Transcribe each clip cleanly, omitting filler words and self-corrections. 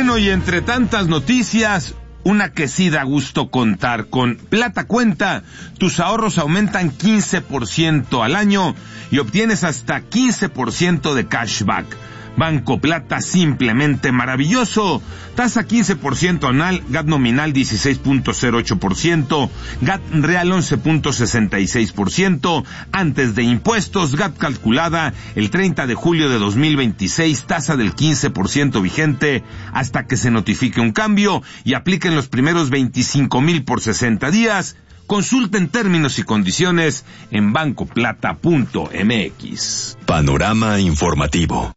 Bueno, y entre tantas noticias, una que sí da gusto contar. Con Plata Cuenta, tus ahorros aumentan 15% al año y obtienes hasta 15% de cashback. Banco Plata, simplemente maravilloso. Tasa 15% anual, GAT nominal 16.08%, GAT real 11.66%, antes de impuestos, GAT calculada el 30 de julio de 2026, tasa del 15% vigente hasta que se notifique un cambio y apliquen los primeros 25,000 por 60 días. Consulten términos y condiciones en bancoplata.mx. Panorama informativo.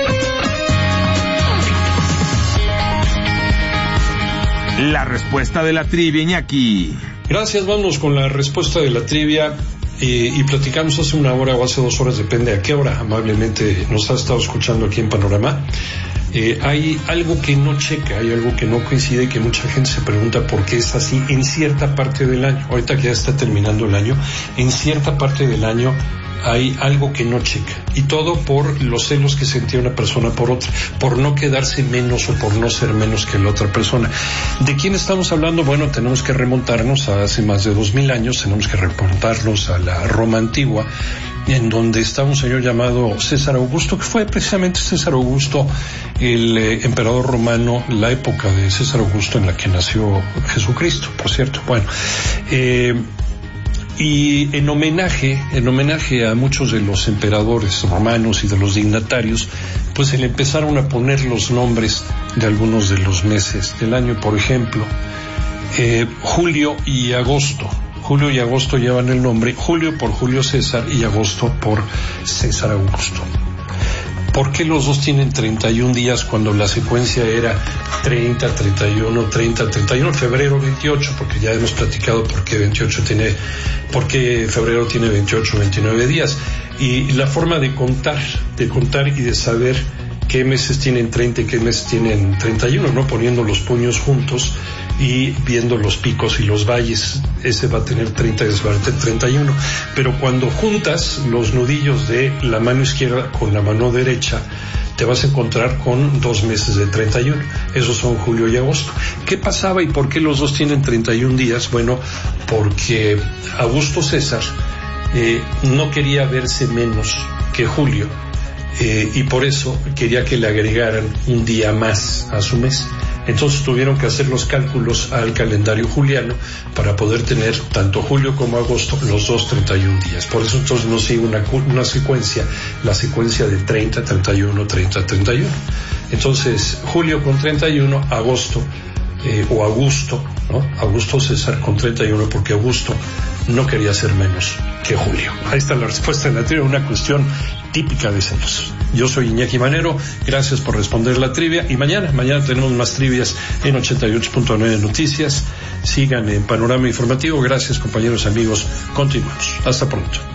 La respuesta de la trivia, Iñaki. Gracias, vamos con la respuesta de la trivia y platicamos hace una hora o hace 2 horas, depende a qué hora amablemente nos ha estado escuchando aquí en Panorama. Hay algo que no checa, hay algo que no coincide y que mucha gente se pregunta por qué es así en cierta parte del año. Ahorita que ya está terminando el año, en cierta parte del año hay algo que no checa, y todo por los celos que sentía una persona por otra, por no quedarse menos o por no ser menos que la otra persona. ¿De quién estamos hablando? Bueno, tenemos que remontarnos a hace más de 2000 años, tenemos que remontarnos a la Roma antigua, en donde está un señor llamado César Augusto, que fue precisamente César Augusto, el emperador romano, la época de César Augusto en la que nació Jesucristo, por cierto. Bueno, y en homenaje a muchos de los emperadores romanos y de los dignatarios, pues se le empezaron a poner los nombres de algunos de los meses del año. Por ejemplo, julio y agosto. Julio y agosto llevan el nombre, julio por Julio César y agosto por César Augusto. ¿Por qué los dos tienen 31 días cuando la secuencia era 30, 31, 30, 31, febrero 28? Porque ya hemos platicado por qué febrero tiene 28, 29 días. Y la forma de contar y de saber qué meses tienen 30 y qué meses tienen 31, ¿no? Poniendo los puños juntos y viendo los picos y los valles, ese va a tener 30 y ese va a tener 31. Pero cuando juntas los nudillos de la mano izquierda con la mano derecha, te vas a encontrar con 2 meses de 31. Esos son julio y agosto. ¿Qué pasaba y por qué los dos tienen 31 días? Bueno, porque Augusto César no quería verse menos que Julio, y por eso quería que le agregaran un día más a su mes. Entonces tuvieron que hacer los cálculos al calendario juliano para poder tener tanto julio como agosto, los dos 31 días. Por eso entonces no sigue una secuencia, la secuencia de 30, 31, 30, 31. Entonces julio con 31, agosto o Augusto, ¿no? Augusto César con 31, porque Augusto no quería ser menos que Julio. Ahí está la respuesta en la trivia, una cuestión típica de celos. Yo soy Iñaki Manero, gracias por responder la trivia, y mañana tenemos más trivias en 88.9 Noticias. Sigan en Panorama Informativo. Gracias, compañeros, amigos, continuamos. Hasta pronto.